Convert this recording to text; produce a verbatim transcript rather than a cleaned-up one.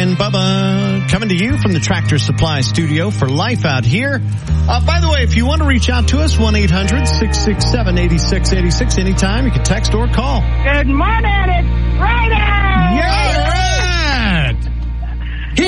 and Bubba coming to you from the Tractor Supply Studio for Life Out Here. Uh, by the way, if you want to reach out to us, one eight hundred six six seven eight six eight six anytime. You can text or call. Good morning. It's